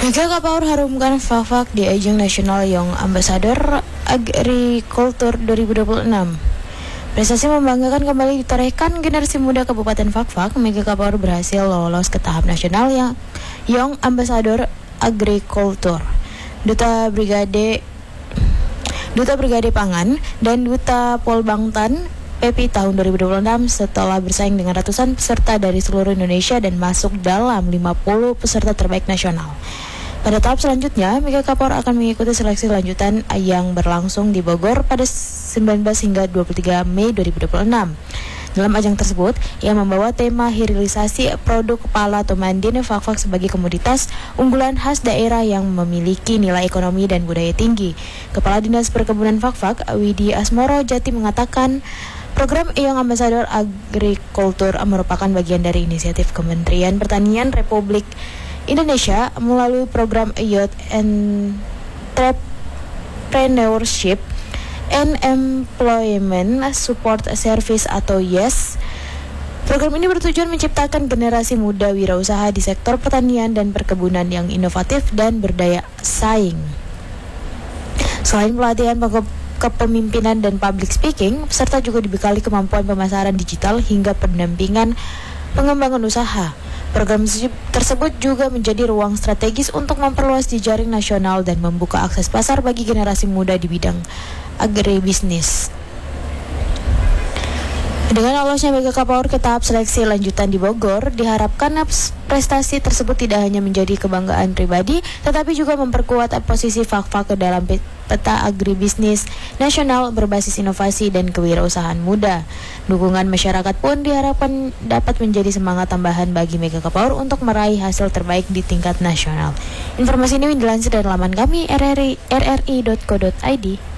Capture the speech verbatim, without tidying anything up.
Mega Kapoor harumkan Fak-Fak di ajang nasional Young Ambassador Agriculture dua ribu dua puluh enam. Prestasi membanggakan kembali ditorehkan generasi muda Kabupaten Fak-Fak. Mega Kapoor berhasil lolos ke tahap nasional yang Young Ambassador Agriculture. Duta Brigade Duta Brigade Pangan dan Duta Polbangtan P P I tahun dua ribu dua puluh enam setelah bersaing dengan ratusan peserta dari seluruh Indonesia dan masuk dalam lima puluh peserta terbaik nasional. Pada tahap selanjutnya, Mega Kapoor akan mengikuti seleksi lanjutan yang berlangsung di Bogor pada sembilan belas hingga dua puluh tiga Mei dua ribu dua puluh enam. Dalam ajang tersebut, ia membawa tema hilirisasi produk kepala atau mandin Fak-Fak sebagai komoditas unggulan khas daerah yang memiliki nilai ekonomi dan budaya tinggi. Kepala Dinas Perkebunan Fak-Fak, Widi Asmoro Jati mengatakan, program Young Ambassador Agriculture merupakan bagian dari inisiatif Kementerian Pertanian Republik Indonesia melalui program Youth Entrepreneurship and Employment Support Service atau YES. Program ini bertujuan menciptakan generasi muda wirausaha di sektor pertanian dan perkebunan yang inovatif dan berdaya saing. Selain pelatihan kepemimpinan dan public speaking, peserta juga dibekali kemampuan pemasaran digital hingga pendampingan pengembangan usaha. Program tersebut juga menjadi ruang strategis untuk memperluas jejaring nasional dan membuka akses pasar bagi generasi muda di bidang agribisnis. Dengan lolosnya Mega Kapoor ke tahap seleksi lanjutan di Bogor, diharapkan prestasi tersebut tidak hanya menjadi kebanggaan pribadi, tetapi juga memperkuat posisi Fak-Fak ke dalam peta agribisnis nasional berbasis inovasi dan kewirausahaan muda. Dukungan masyarakat pun diharapkan dapat menjadi semangat tambahan bagi Mega Kapoor untuk meraih hasil terbaik di tingkat nasional. Informasi ini dilansir dari laman kami r r i dot co dot i d.